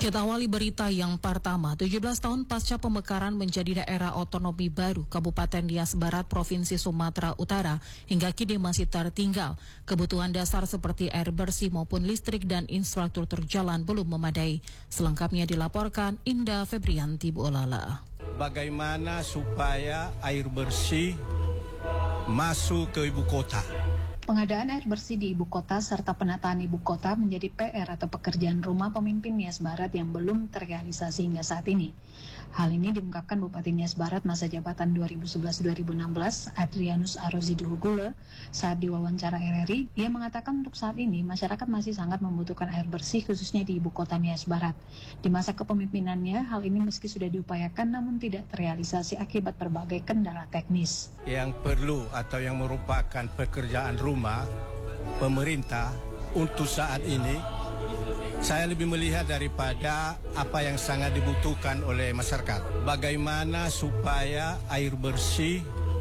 Kita awali berita yang pertama. 17 tahun pasca pemekaran menjadi daerah otonomi baru Kabupaten Nias Barat, Provinsi Sumatera Utara, hingga kini masih tertinggal. Kebutuhan dasar seperti air bersih maupun listrik dan infrastruktur jalan belum memadai. Selengkapnya dilaporkan Indah Febrianti Buolala. Bagaimana supaya air bersih masuk ke ibu kota? Pengadaan air bersih di ibu kota serta penataan ibu kota menjadi PR atau pekerjaan rumah pemimpin Nias Barat yang belum terrealisasi hingga saat ini. Hal ini diungkapkan Bupati Nias Barat masa jabatan 2011-2016, Adrianus Aroziduhugule, saat diwawancara RRI. Ia mengatakan untuk saat ini masyarakat masih sangat membutuhkan air bersih khususnya di ibu kota Nias Barat. Di masa kepemimpinannya, hal ini meski sudah diupayakan namun tidak terrealisasi akibat berbagai kendala teknis. Yang perlu atau yang merupakan pekerjaan rumah pemerintah untuk saat ini, saya lebih melihat daripada apa yang sangat dibutuhkan oleh masyarakat. Bagaimana supaya air bersih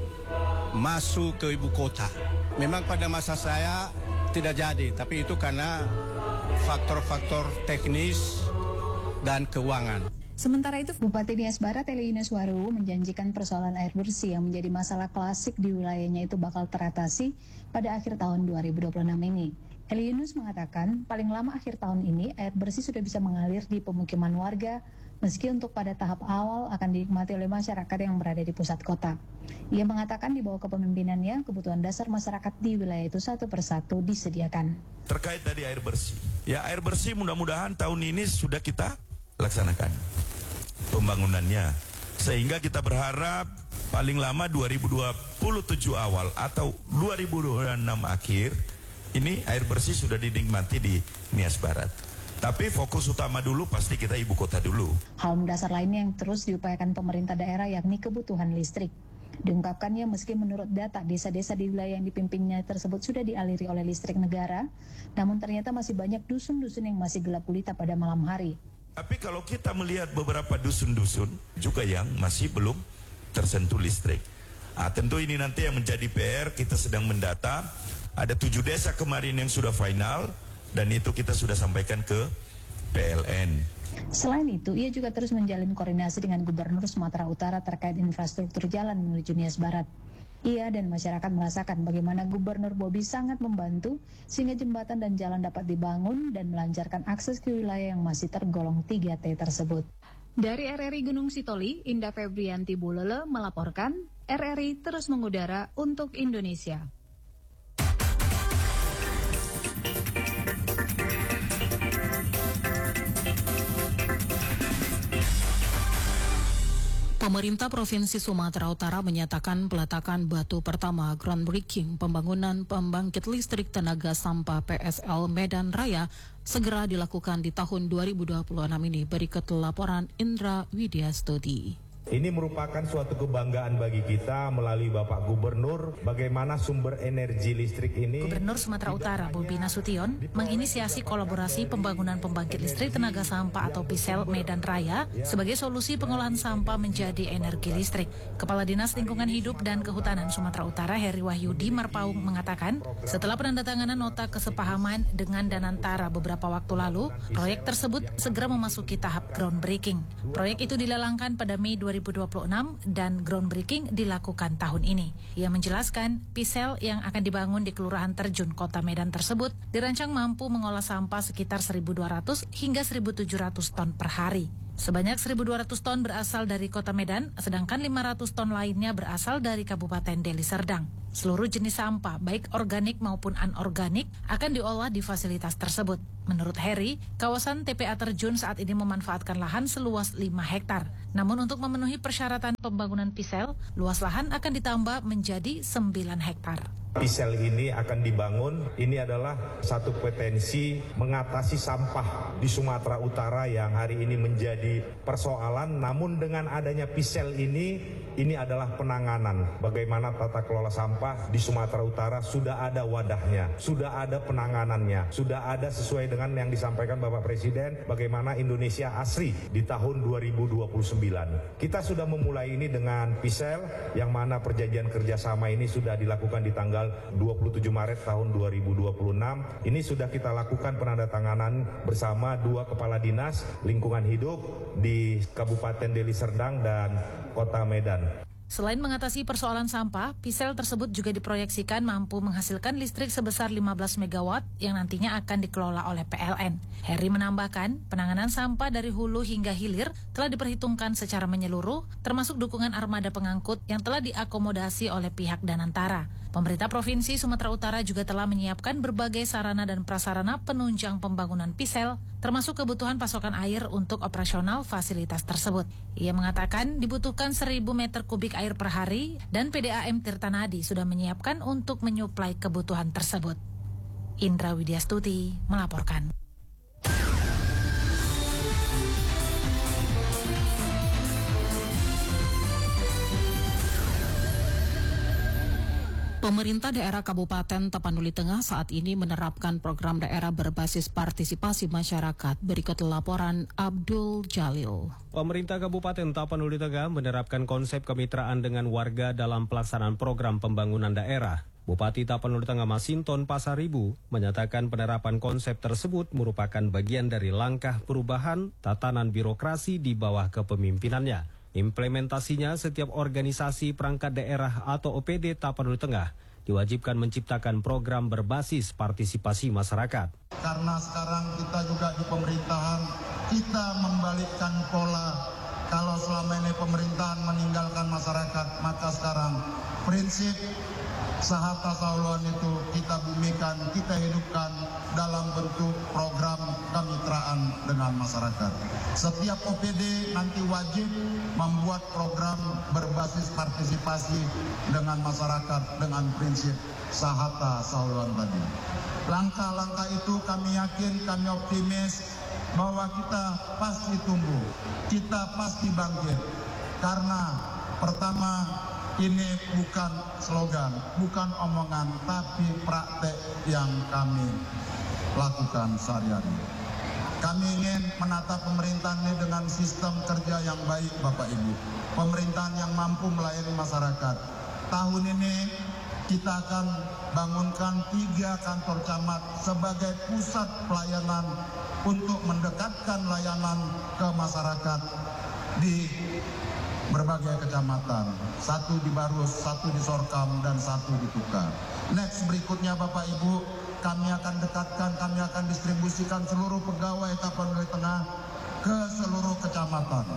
masuk ke ibu kota. Memang pada masa saya tidak jadi, tapi itu karena faktor-faktor teknis dan keuangan. Sementara itu, Bupati Nias Barat Eli Yunus Waru menjanjikan persoalan air bersih yang menjadi masalah klasik di wilayahnya itu bakal teratasi pada akhir tahun 2026 ini. Eli Yunus mengatakan paling lama akhir tahun ini air bersih sudah bisa mengalir di pemukiman warga, meski untuk pada tahap awal akan dinikmati oleh masyarakat yang berada di pusat kota. Ia mengatakan di bawah kepemimpinannya kebutuhan dasar masyarakat di wilayah itu satu persatu disediakan. Terkait tadi air bersih, ya air bersih mudah-mudahan tahun ini sudah kita laksanakan pembangunannya, sehingga kita berharap paling lama 2027 awal atau 2026 akhir ini air bersih sudah dinikmati di Nias Barat. Tapi fokus utama dulu pasti kita ibu kota dulu. Hal mendasar lainnya yang terus diupayakan pemerintah daerah yakni kebutuhan listrik. Diungkapkannya meski menurut data desa-desa di wilayah yang dipimpinnya tersebut sudah dialiri oleh listrik negara, namun ternyata masih banyak dusun-dusun yang masih gelap gulita pada malam hari. Tapi kalau kita melihat beberapa dusun-dusun juga yang masih belum tersentuh listrik. Tentu ini nanti yang menjadi PR, kita sedang mendata. Ada 7 desa kemarin yang sudah final dan itu kita sudah sampaikan ke PLN. Selain itu, ia juga terus menjalin koordinasi dengan Gubernur Sumatera Utara terkait infrastruktur jalan menuju Nias Barat. Ia dan masyarakat merasakan bagaimana Gubernur Bobi sangat membantu sehingga jembatan dan jalan dapat dibangun dan melancarkan akses ke wilayah yang masih tergolong 3T tersebut. Dari RRI Gunung Sitoli, Indah Febrianti Buolala melaporkan, RRI terus mengudara untuk Indonesia. Pemerintah Provinsi Sumatera Utara menyatakan peletakan batu pertama groundbreaking pembangunan pembangkit listrik tenaga sampah PSL Medan Raya segera dilakukan di tahun 2026 ini. Berikut laporan Indra Widyastudi. Ini merupakan suatu kebanggaan bagi kita melalui Bapak Gubernur bagaimana sumber energi listrik ini. Gubernur Sumatera Utara Bobi Nasution menginisiasi kolaborasi pembangunan pembangkit listrik tenaga sampah atau PISEL Medan Raya sebagai solusi pengolahan sampah menjadi energi listrik. Kepala Dinas Lingkungan Hidup dan Kehutanan Sumatera Utara Heri Wahyudi Marpaung mengatakan, setelah penandatanganan nota kesepahaman dengan Danantara beberapa waktu lalu, proyek tersebut segera memasuki tahap groundbreaking. Proyek itu dilalangkan pada Mei 2026 dan groundbreaking dilakukan tahun ini. Ia menjelaskan, PISEL yang akan dibangun di Kelurahan Terjun, Kota Medan tersebut dirancang mampu mengolah sampah sekitar 1.200 hingga 1.700 ton per hari. Sebanyak 1.200 ton berasal dari Kota Medan, sedangkan 500 ton lainnya berasal dari Kabupaten Deli Serdang. Seluruh jenis sampah, baik organik maupun anorganik, akan diolah di fasilitas tersebut. Menurut Heri, kawasan TPA Terjun saat ini memanfaatkan lahan seluas 5 hektar. Namun untuk memenuhi persyaratan pembangunan PISEL, luas lahan akan ditambah menjadi 9 hektar. PISEL ini akan dibangun, ini adalah satu potensi mengatasi sampah di Sumatera Utara yang hari ini menjadi persoalan. Namun dengan adanya PISEL ini adalah penanganan. Bagaimana tata kelola sampah di Sumatera Utara sudah ada wadahnya, sudah ada penanganannya, sudah ada sesuai dengan yang disampaikan Bapak Presiden, bagaimana Indonesia asri di tahun 2029. Kita sudah memulai ini dengan PISEL, yang mana perjanjian kerjasama ini sudah dilakukan di tanggal tanggal 27 Maret tahun 2026. Ini sudah kita lakukan penandatanganan bersama 2 kepala dinas lingkungan hidup di Kabupaten Deli Serdang dan Kota Medan. Selain mengatasi persoalan sampah, PISEL tersebut juga diproyeksikan mampu menghasilkan listrik sebesar 15 MW yang nantinya akan dikelola oleh PLN. Heri menambahkan, penanganan sampah dari hulu hingga hilir telah diperhitungkan secara menyeluruh, termasuk dukungan armada pengangkut yang telah diakomodasi oleh pihak Danantara. Pemerintah Provinsi Sumatera Utara juga telah menyiapkan berbagai sarana dan prasarana penunjang pembangunan PISEL, termasuk kebutuhan pasokan air untuk operasional fasilitas tersebut. Ia mengatakan dibutuhkan 1.000 meter kubik air per hari dan PDAM Tirtanadi sudah menyiapkan untuk menyuplai kebutuhan tersebut. Indra Widyastuti melaporkan. Pemerintah daerah Kabupaten Tapanuli Tengah saat ini menerapkan program daerah berbasis partisipasi masyarakat. Berikut laporan Abdul Jalil. Pemerintah Kabupaten Tapanuli Tengah menerapkan konsep kemitraan dengan warga dalam pelaksanaan program pembangunan daerah. Bupati Tapanuli Tengah Masinton Pasaribu menyatakan penerapan konsep tersebut merupakan bagian dari langkah perubahan tatanan birokrasi di bawah kepemimpinannya. Implementasinya, setiap organisasi perangkat daerah atau OPD Tapanuli Tengah diwajibkan menciptakan program berbasis partisipasi masyarakat. Karena sekarang kita juga di pemerintahan, kita membalikkan pola. Kalau selama ini pemerintahan meninggalkan masyarakat, maka sekarang prinsip Sahata Sauluan itu kita bumikan, kita hidupkan dalam bentuk program kemitraan dengan masyarakat. Setiap OPD nanti wajib membuat program berbasis partisipasi dengan masyarakat dengan prinsip Sahata Sauluan tadi. Langkah-langkah itu kami yakin, kami optimis bahwa kita pasti tumbuh, kita pasti bangkit. Karena pertama, ini bukan slogan, bukan omongan, tapi praktek yang kami lakukan sehari-hari. Kami ingin menata pemerintahan ini dengan sistem kerja yang baik, Bapak Ibu. Pemerintahan yang mampu melayani masyarakat. Tahun ini kita akan bangunkan 3 kantor camat sebagai pusat pelayanan untuk mendekatkan layanan ke masyarakat di berbagai kecamatan, 1 di Barus, 1 di Sorkam, dan 1 di Tukar. Next berikutnya Bapak Ibu, kami akan dekatkan, kami akan distribusikan seluruh pegawai Tapanuli Tengah ke seluruh kecamatan,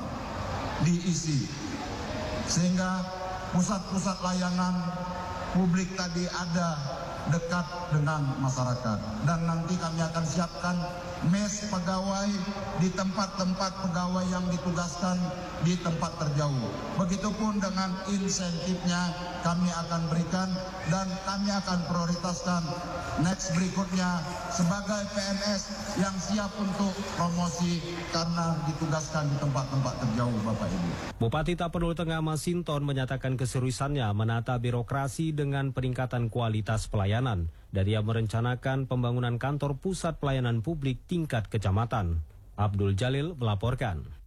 diisi. Sehingga pusat-pusat layanan publik tadi ada dekat dengan masyarakat. Dan nanti kami akan siapkan mes pegawai di tempat-tempat pegawai yang ditugaskan di tempat terjauh. Begitupun dengan insentifnya kami akan berikan dan kami akan prioritaskan next berikutnya sebagai PNS yang siap untuk promosi karena ditugaskan di tempat-tempat terjauh, Bapak Ibu. Bupati Tapanuli Tengah Masinton menyatakan keseriusannya menata birokrasi dengan peningkatan kualitas pelayanan. Dan ia merencanakan pembangunan kantor pusat pelayanan publik tingkat kecamatan. Abdul Jalil melaporkan.